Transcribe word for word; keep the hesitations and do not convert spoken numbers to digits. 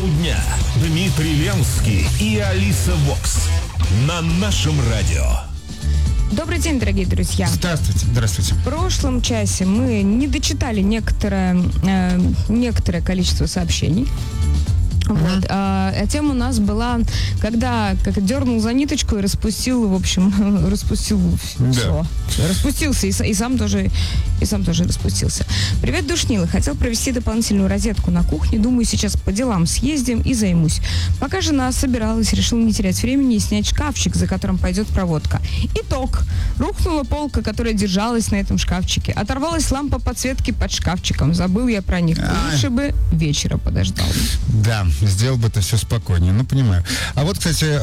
Шоу дня. Дмитрий Ленский и Алиса Вокс. На нашем радио. Добрый день, дорогие друзья. Здравствуйте, здравствуйте. В прошлом часе мы не дочитали некоторое, э, некоторое количество сообщений. Uh-huh. Вот. А, а тема у нас была, когда как дернул за ниточку и распустил, в общем, распустил все. Да. Распустился и, и сам тоже и сам тоже распустился. Привет, душнилы. Хотел провести дополнительную розетку на кухне. Думаю, сейчас по делам съездим и займусь. Пока жена собиралась, решила не терять времени и снять шкафчик, за которым пойдет проводка. Итог. Рухнула полка, которая держалась на этом шкафчике. Оторвалась лампа подсветки под шкафчиком. Забыл я про них. Лучше бы вечера подождал. Да, сделал бы это все спокойнее. Ну, понимаю. А вот, кстати,